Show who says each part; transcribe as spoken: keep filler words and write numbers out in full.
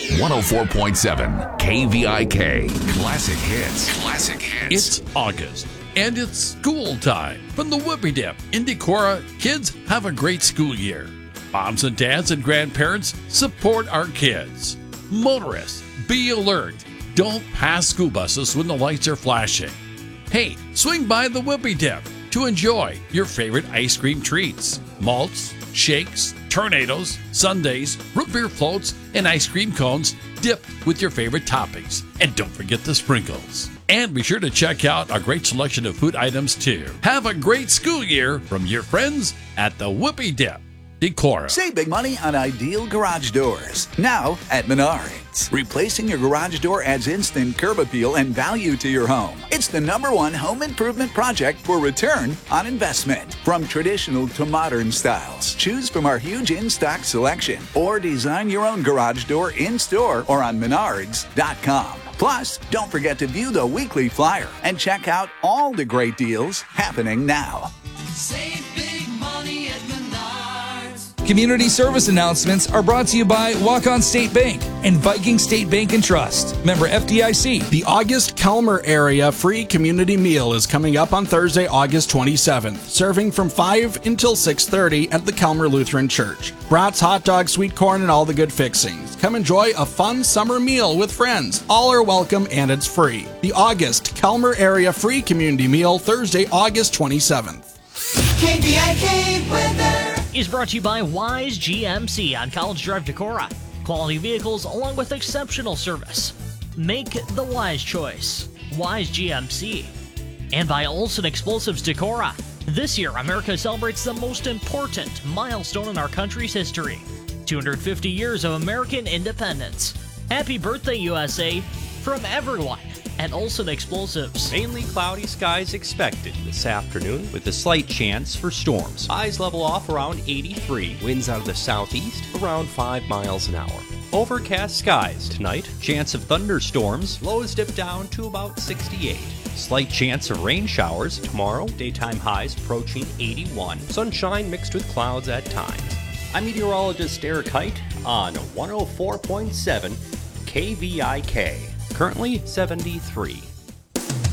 Speaker 1: one oh four point seven K V I K. Classic hits. Classic hits.
Speaker 2: It's August, and it's school time. From the Whippy Dip in Decorah, kids have a great school year. Moms and dads and grandparents support our kids. Motorists, be alert. Don't pass school buses when the lights are flashing. Hey, swing by the Whippy Dip to enjoy your favorite ice cream treats. Malts, shakes, tornadoes, sundaes, root beer floats, and ice cream cones dipped with your favorite toppings. And don't forget the sprinkles. And be sure to check out our great selection of food items too. Have a great school year from your friends at the Whippy Dip, Decorah.
Speaker 3: Save big money on Ideal Garage Doors. Now at Menards. Replacing your garage door adds instant curb appeal and value to your home. It's the number one home improvement project for return on investment. From traditional to modern styles, choose from our huge in-stock selection or design your own garage door in-store or on menards dot com. Plus, don't forget to view the weekly flyer and check out all the great deals happening now.
Speaker 4: Save big money at Menards.
Speaker 5: Community service announcements are brought to you by Walk-On State Bank and Viking State Bank and Trust. Member F D I C.
Speaker 6: The August Kelmer area free community meal is coming up on Thursday, August twenty-seventh, serving from five until six thirty at the Kelmer Lutheran Church. Brats, hot dogs, sweet corn, and all the good fixings. Come enjoy a fun summer meal with friends. All are welcome and it's free. The August Kelmer area free community meal, Thursday, August twenty-seventh.
Speaker 4: K V I K weather
Speaker 7: is brought to you by Wise G M C on College Drive, Decorah. Quality vehicles along with exceptional service. Make the wise choice. Wise G M C. And by Olson Explosives, Decorah. This year, America celebrates the most important milestone in our country's history. two hundred fifty years of American independence. Happy birthday, U S A, from everyone at Olson Explosives.
Speaker 8: Mainly cloudy skies expected this afternoon with a slight chance for storms. Highs level off around eighty-three. Winds out of the southeast around five miles an hour. Overcast skies tonight. Chance of thunderstorms. Lows dip down to about sixty-eight. Slight chance of rain showers tomorrow. Daytime highs approaching eighty-one. Sunshine mixed with clouds at times. I'm meteorologist Eric Height on one oh four point seven K V I K. Currently seventy-three.